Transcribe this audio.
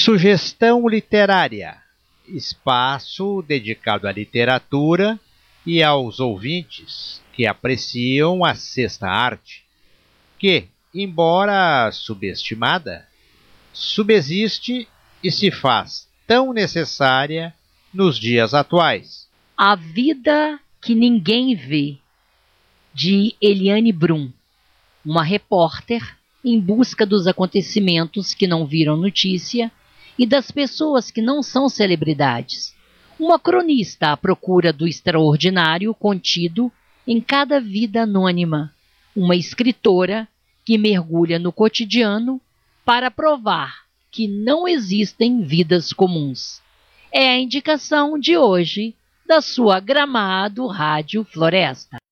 Sugestão literária, espaço dedicado à literatura e aos ouvintes que apreciam a sexta arte, que, embora subestimada, subsiste e se faz tão necessária nos dias atuais. A Vida que Ninguém Vê, de Eliane Brum, uma repórter em busca dos acontecimentos que não viram notícia e das pessoas que não são celebridades. Uma cronista à procura do extraordinário contido em cada vida anônima. Uma escritora que mergulha no cotidiano para provar que não existem vidas comuns. É a indicação de hoje da sua Gramado Rádio Floresta.